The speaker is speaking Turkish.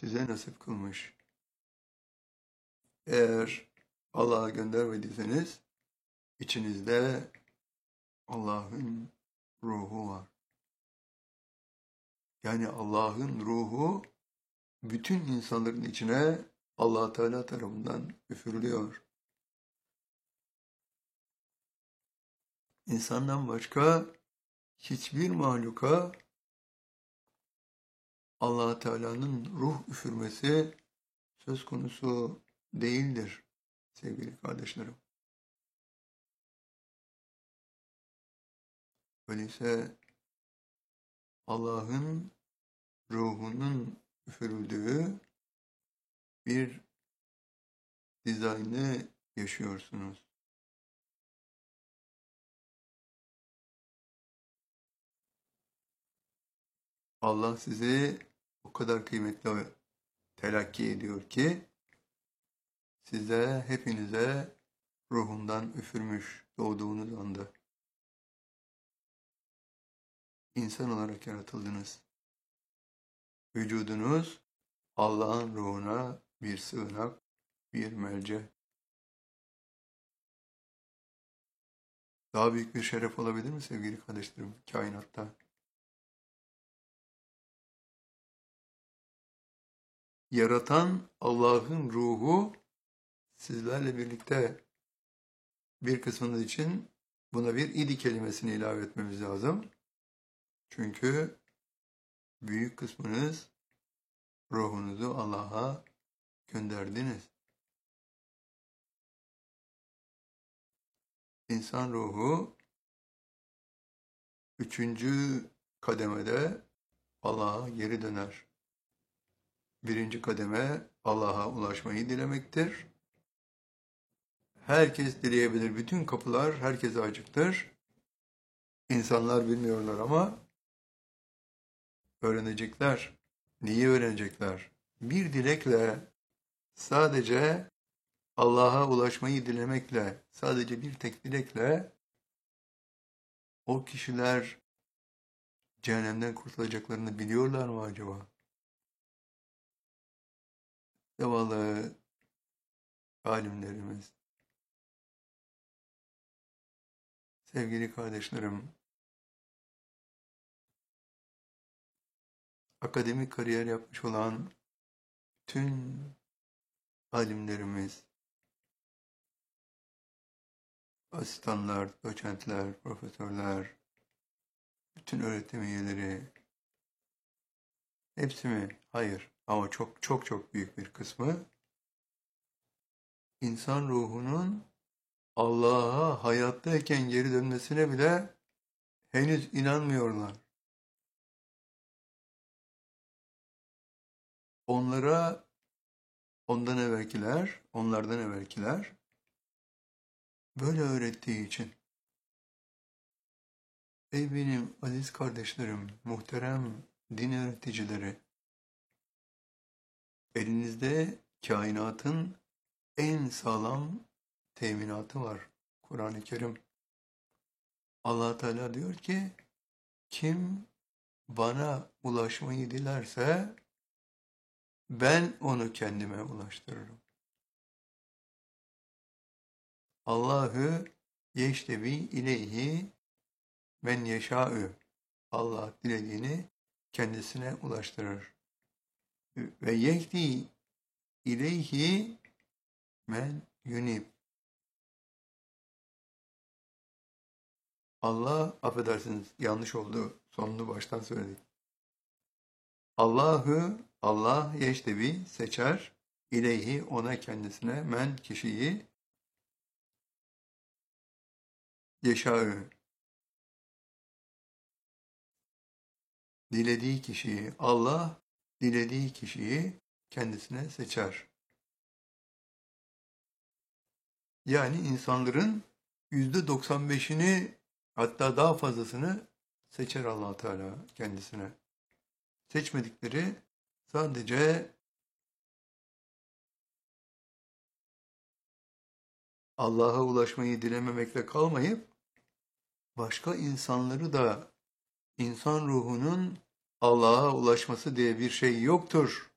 size nasip kılmış. Eğer Allah'a göndermediyseniz içinizde Allah'ın ruhu var. Yani Allah'ın ruhu bütün insanların içine Allah Teala tarafından üfürülüyor. İnsandan başka hiçbir mahluka Allah Teala'nın ruh üfürmesi söz konusu değildir sevgili kardeşlerim. Öyleyse Allah'ın ruhunun üfürüldüğü bir dizaynı yaşıyorsunuz. Allah sizi o kadar kıymetli telakki ediyor ki size, hepinize ruhundan üfürmüş doğduğunuz anda. İnsan olarak yaratıldınız. Vücudunuz Allah'ın ruhuna bir sığınak, bir melce. Daha büyük bir şeref olabilir mi sevgili kardeşlerim kainatta? Yaratan Allah'ın ruhu sizlerle birlikte, bir kısmınız için buna bir idi kelimesini ilave etmemiz lazım. Çünkü büyük kısmınız ruhunuzu Allah'a gönderdiniz. İnsan ruhu 3. kademede Allah'a geri döner. 1. kademe Allah'a ulaşmayı dilemektir. Herkes dileyebilir. Bütün kapılar herkese açıktır. İnsanlar bilmiyorlar ama öğrenecekler. Neyi öğrenecekler? Bir dilekle, sadece Allah'a ulaşmayı dilemekle, sadece bir tek dilekle o kişiler cehennemden kurtulacaklarını biliyorlar mı acaba? Zavallı alimlerimiz, sevgili kardeşlerim, akademik kariyer yapmış olan tüm alimlerimiz, asistanlar, doçentler, profesörler, bütün öğretim üyeleri, hepsi mi? Hayır. Ama çok çok çok büyük bir kısmı insan ruhunun Allah'a hayattayken geri dönmesine bile henüz inanmıyorlar. Onlara onlardan evvelkiler böyle öğrettiği için. Ey benim aziz kardeşlerim, muhterem din öğreticileri, elinizde kainatın en sağlam teminatı var. Kur'an-ı Kerim. Allah Teala diyor ki, kim bana ulaşmayı dilerse ben onu kendime ulaştırırım. Allahu yeştebi ileyhi men yeşâ'ü. Allah dilediğini kendisine ulaştırır. Ve yehdi ileyhi men yunib. Allah, affedersiniz yanlış oldu. Sonunu baştan söyledik. Allah yeştebi seçer, ileyhi ona kendisine, men kişiyi, yeşâ'ü dilediği kişiyi, Allah dilediği kişiyi kendisine seçer. Yani insanların %95'ini, hatta daha fazlasını seçer Allah Teala kendisine. Seçmedikleri sadece Allah'a ulaşmayı dilememekle kalmayıp başka insanları da, insan ruhunun Allah'a ulaşması diye bir şey yoktur